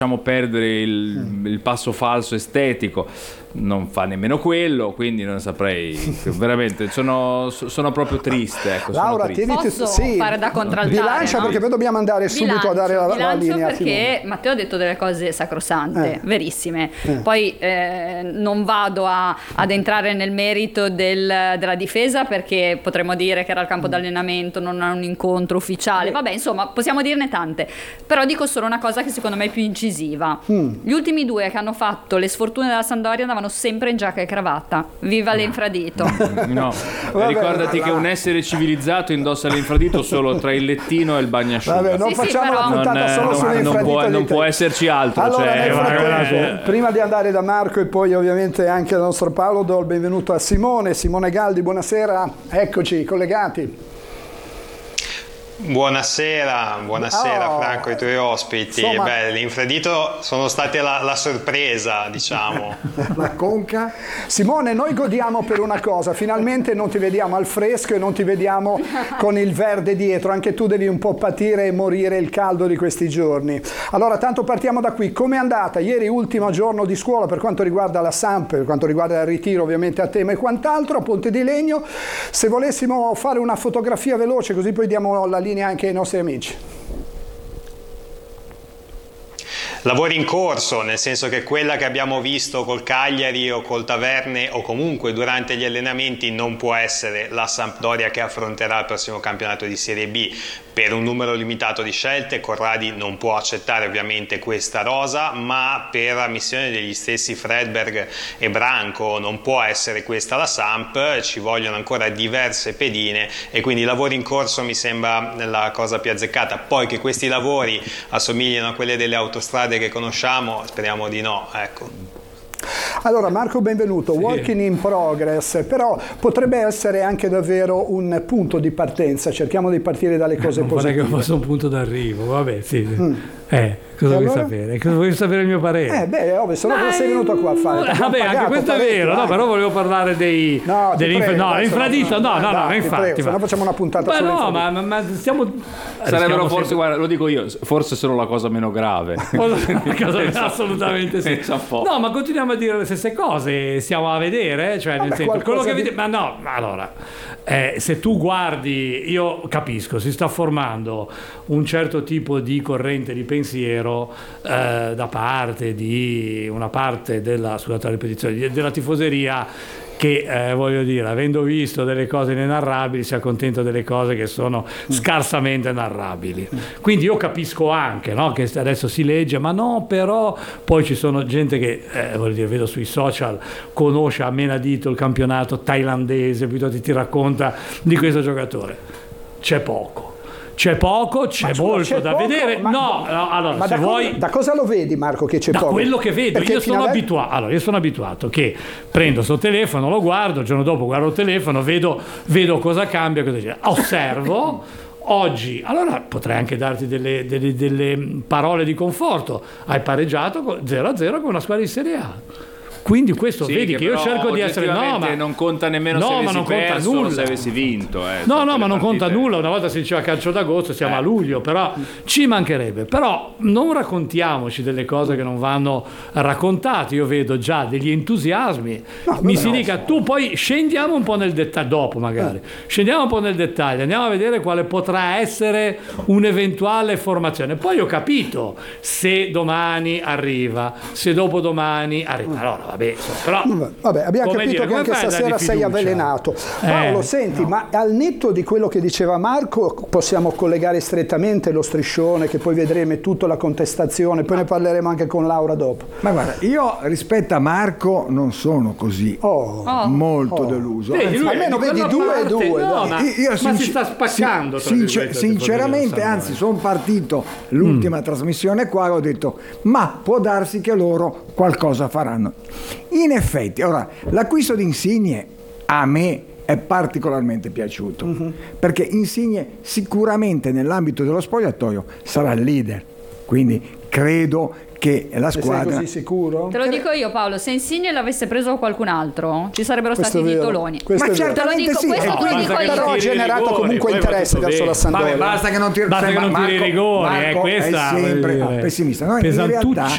perdere il passo falso estetico, non fa nemmeno quello, quindi non saprei, veramente sono proprio triste, ecco. Laura, posso fare da contraltare? Bilancia, no? Perché poi dobbiamo andare subito a dare la linea. Perché Matteo ha detto delle cose sacrosante, verissime. Poi non vado ad entrare nel merito della difesa, perché potremmo dire che era al campo d'allenamento, non è un incontro ufficiale, vabbè, insomma, possiamo dirne tante, però dico solo una cosa che secondo me è più incisiva. Gli ultimi due che hanno fatto le sfortune della Sampdoria andavano sempre in giacca e cravatta. Viva l'infradito. No, ricordati che un essere civilizzato indossa l'infradito solo tra il lettino e il bagnasciugo. Vabbè, non facciamo la puntata solo sull'infradito. Non può esserci altro. Allora, prima di andare da Marco e poi ovviamente anche dal nostro Paolo, do il benvenuto a Simone Galdi. Buonasera, eccoci collegati. Buonasera Franco e i tuoi ospiti. L'infradito sono state la sorpresa, diciamo. La conca. Simone, noi godiamo per una cosa, finalmente non ti vediamo al fresco e non ti vediamo con il verde dietro, anche tu devi un po' patire e morire il caldo di questi giorni. Allora, tanto partiamo da qui. Com'è andata? Ieri ultimo giorno di scuola per quanto riguarda la Samp, per quanto riguarda il ritiro ovviamente a tema e quant'altro, a Ponte di Legno. Se volessimo fare una fotografia veloce, così poi diamo la linea anche ai nostri amici. Lavori in corso, nel senso che quella che abbiamo visto col Cagliari o col Taverne o comunque durante gli allenamenti non può essere la Sampdoria che affronterà il prossimo campionato di Serie B per un numero limitato di scelte. Corradi non può accettare ovviamente questa rosa, ma per ammissione degli stessi Fredberg e Branco non può essere questa la Samp, ci vogliono ancora diverse pedine e quindi lavori in corso mi sembra la cosa più azzeccata. Poi che questi lavori assomigliano a quelle delle autostrade che conosciamo, speriamo di no, ecco. Allora Marco, benvenuto. Working in progress, però potrebbe essere anche davvero un punto di partenza. Cerchiamo di partire dalle cose positive. Non che fosse un punto d'arrivo, vabbè, sì. Cosa vuoi sapere? Cosa vuoi sapere il mio parere? Se no non sei venuto qua a fare. Vabbè, anche questo è vero, no, però volevo parlare dell'infradito. No, infatti. Se no facciamo una puntata sull'infradito. No, ma stiamo. Sarebbero forse, guarda, lo dico io, forse sono la cosa meno grave. Assolutamente sì. No, ma continuiamo a dire le stesse cose, stiamo a vedere, cioè nel senso, quello che vedi. Ma no, allora, se tu guardi, io capisco, si sta formando un certo tipo di corrente di pensiero da parte di una parte della, scusate la ripetizione, della tifoseria che voglio dire, avendo visto delle cose inenarrabili si accontenta delle cose che sono scarsamente narrabili. Quindi io capisco anche, no, che adesso si legge, ma no, però poi ci sono gente che voglio dire, vedo sui social, conosce a menadito il campionato thailandese, piuttosto ti racconta di questo giocatore. C'è poco, molto da vedere. Allora, ma se vuoi. Da cosa lo vedi, Marco, che c'è poco? Da quello che vedo. Io sono abituato che prendo sto telefono, lo guardo, il giorno dopo guardo il telefono, vedo cosa cambia, cosa c'è. Osservo. Oggi, allora potrei anche darti delle parole di conforto. Hai pareggiato 0-0 con una squadra di Serie A. Quindi questo vedi che io cerco di essere non conta nemmeno se avessi perso o se avessi vinto. Ma non conta nulla. Una volta si diceva calcio d'agosto, siamo a luglio, però ci mancherebbe. Però non raccontiamoci delle cose che non vanno raccontate. Io vedo già degli entusiasmi. Dica tu, poi scendiamo un po' nel dettaglio dopo magari. Scendiamo un po' nel dettaglio, andiamo a vedere quale potrà essere un'eventuale formazione. Poi ho capito se domani arriva, se dopodomani arriva. Allora vabbè, abbiamo capito che anche stasera sei avvelenato. Paolo, senti, ma al netto di quello che diceva Marco possiamo collegare strettamente lo striscione, che poi vedremo tutta la contestazione, poi ne parleremo anche con Laura dopo. Ma guarda, io rispetto a Marco non sono così molto deluso. Almeno vedi 2-2. Ma si sta spaccando. Sinceramente, anzi, sono partito l'ultima trasmissione qua e ho detto, ma può darsi che loro qualcosa faranno. In effetti, ora, l'acquisto di Insigne a me è particolarmente piaciuto, perché Insigne sicuramente nell'ambito dello spogliatoio sarà il leader, quindi credo che la squadra. Sei così sicuro? Te lo dico io, Paolo, se Insigne l'avesse preso qualcun altro ci sarebbero stati titoloni. Ma certamente sì, però ha generato comunque interesse verso la Sampdoria. Basta che non tiri rigori, Marco questa è sempre pessimista. No, in realtà